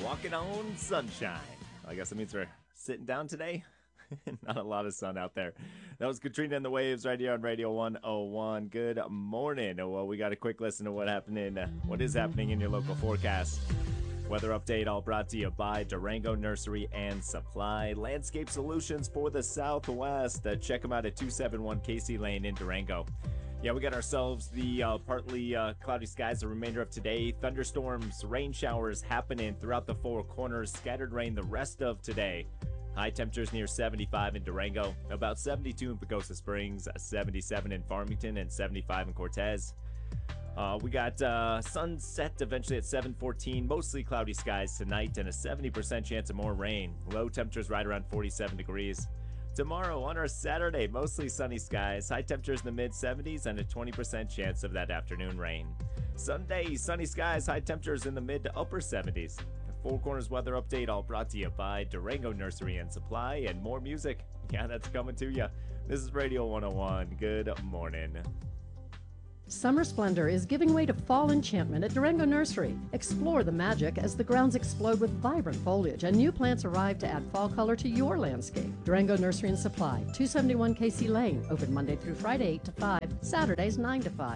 Walking on sunshine. I guess it means we're sitting down today. Not a lot of sun out there. That was Katrina and the Waves right here on Radio 101. Good morning. Well, we got a quick listen to what is happening in your local forecast. Weather update all brought to you by Durango Nursery and Supply. Landscape solutions for the Southwest. Check them out at 271 Casey Lane in Durango. Yeah, we got ourselves the partly cloudy skies the remainder of today. Thunderstorms, rain showers happening throughout the four corners. Scattered rain the rest of today. High temperatures near 75 in Durango, about 72 in Pagosa Springs, 77 in Farmington, and 75 in Cortez. We got sunset eventually at 7:14. Mostly cloudy skies tonight and a 70% chance of more rain. Low temperatures right around 47 degrees. Tomorrow on our Saturday, mostly sunny skies, high temperatures in the mid-70s and a 20% chance of that afternoon rain. Sunday, sunny skies, high temperatures in the mid to upper 70s. Four Corners weather update all brought to you by Durango Nursery and Supply, and more music. Yeah, that's coming to you. This is Radio 101. Good morning. Summer splendor is giving way to fall enchantment at Durango Nursery. Explore the magic as the grounds explode with vibrant foliage and new plants arrive to add fall color to your landscape. Durango Nursery and Supply, 271 Casey Lane, open Monday through Friday 8 to 5, Saturdays 9 to 5.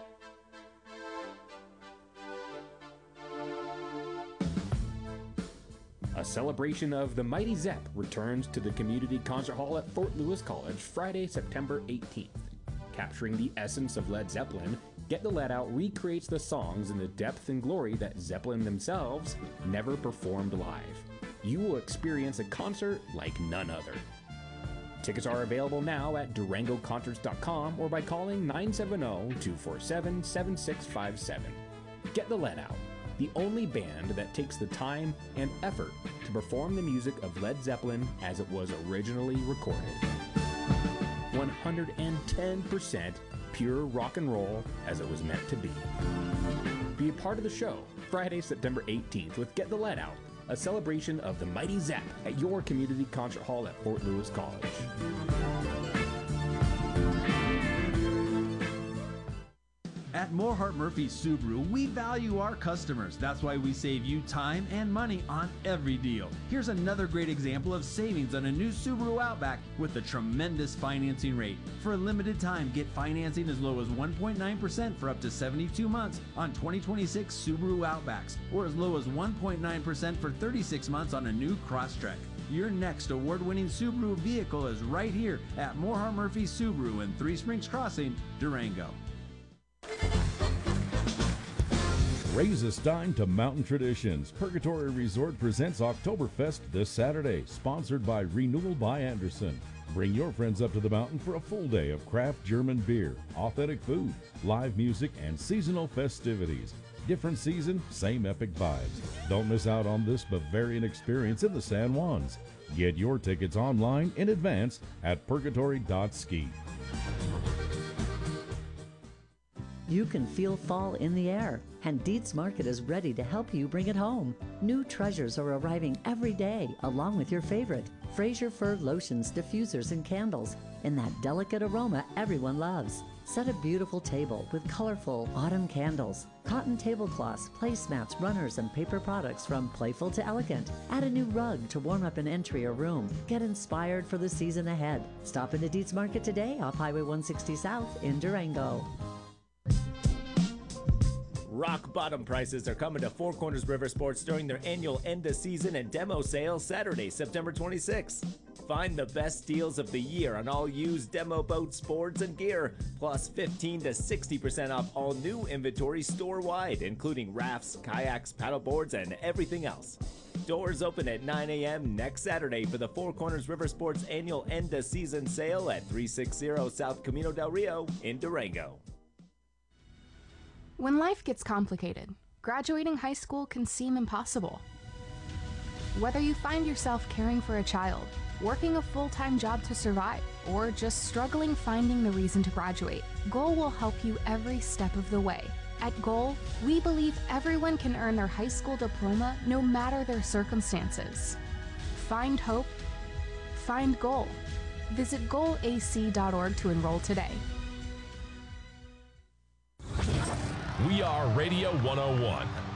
A celebration of the Mighty Zepp returns to the Community Concert Hall at Fort Lewis College Friday, September 18th. Capturing the essence of Led Zeppelin, Get the Let Out recreates the songs in the depth and glory that Zeppelin themselves never performed live. You will experience a concert like none other. Tickets are available now at durangoconcerts.com or by calling 970-247-7657. Get the Let Out, the only band that takes the time and effort to perform the music of Led Zeppelin as it was originally recorded. 110% pure rock and roll as it was meant to be. Be a part of the show Friday, September 18th with Get the Let Out, a celebration of the Mighty Zepp at your Community Concert Hall at Fort Lewis College. At Morehart Murphy Subaru, we value our customers. That's why we save you time and money on every deal. Here's another great example of savings on a new Subaru Outback with a tremendous financing rate. For a limited time, get financing as low as 1.9% for up to 72 months on 2026 Subaru Outbacks, or as low as 1.9% for 36 months on a new Crosstrek. Your next award-winning Subaru vehicle is right here at Morehart Murphy Subaru in Three Springs Crossing, Durango. Raise a stein to mountain traditions. Purgatory Resort presents Oktoberfest this Saturday, sponsored by Renewal by Anderson. Bring your friends up to the mountain for a full day of craft German beer, authentic food, live music, and seasonal festivities. Different season, same epic vibes. Don't miss out on this Bavarian experience in the San Juans. Get your tickets online in advance at purgatory.ski. You can feel fall in the air, and Dietz Market is ready to help you bring it home. New treasures are arriving every day, along with your favorite Fraser Fir lotions, diffusers, and candles in that delicate aroma everyone loves. Set a beautiful table with colorful autumn candles, cotton tablecloths, placemats, runners, and paper products from playful to elegant. Add a new rug to warm up an entry or room. Get inspired for the season ahead. Stop into Dietz Market today off Highway 160 South in Durango. Rock bottom prices are coming to Four Corners River Sports during their annual end of season and demo sale Saturday, September 26th. Find the best deals of the year on all used demo boats, boards, and gear, plus 15 to 60% off all new inventory store-wide, including rafts, kayaks, paddle boards, and everything else. Doors open at 9 a.m. next Saturday for the Four Corners River Sports annual end of season sale at 360 South Camino del Rio in Durango. When life gets complicated, graduating high school can seem impossible. Whether you find yourself caring for a child, working a full-time job to survive, or just struggling finding the reason to graduate, Goal will help you every step of the way. At Goal, we believe everyone can earn their high school diploma no matter their circumstances. Find hope. Find Goal. Visit goalac.org to enroll today. We are Radio 101,